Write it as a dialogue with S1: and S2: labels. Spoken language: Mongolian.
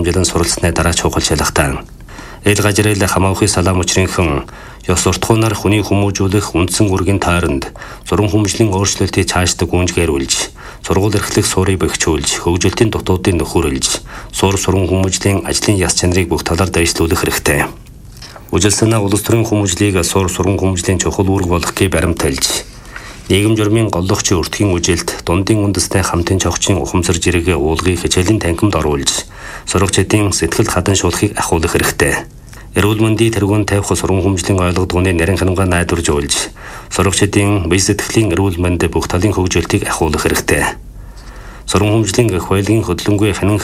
S1: уламжлан суралцсны дараа чухал шалгатай. Эл гажрал хамаахын салаам учрынхан ёс суртахуунаар хүний хүмүүжүүлэх үндсэн үргийн тойронд сургууль хүмүүжлийн өөрчлөлтийг цаашдаа гүйцэтгүүлж, сургууль эрхлэх суурийг бэхжүүлж, хөгжүүлэлтийн дутуудыг нөхөрлөж, сургууль хүмүүжлийн ажлын яс чанарыг бүх талаар дэвшлүүлэх хэрэгтэй. Үжилсэнэ улс төрийн хүмүүжлийг сургууль хүмүүжлийн чухал үүрэг болгохыг баримталж, нийгэм журмын голлогчийн өртгийн үжилт, дундын үндэстэй хамтын чогчийн ухамсар жиргээ уулгыг хичээлийн танхимд оруулж, сурагчдын сэтгэл хадан шуулахыг ахиулах хэрэгтэй. Эрүүл мэндийн тэргуун тавих сургууль хүмүүжлийн ойлгодгооны нарийн ханамгаа найдваржуулж, сурагчдын бие сэтгэлийн эрүүл мэнд бүх талын хөгжүүлэлтийг ахиулах хэрэгтэй. Сургууль хүмүүжлийн эх баялагын хөдөлгөөнгүй ханин